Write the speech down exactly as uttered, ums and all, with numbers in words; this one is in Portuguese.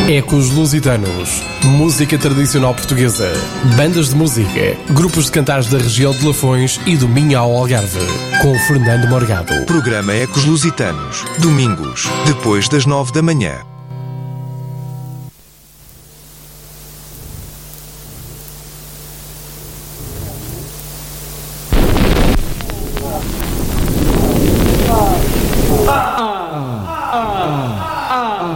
Ecos Lusitanos, música tradicional portuguesa, bandas de música, grupos de cantares da região de Lafões e do Minho ao Algarve, com Fernando Morgado. Programa Ecos Lusitanos, domingos, depois das nove da manhã.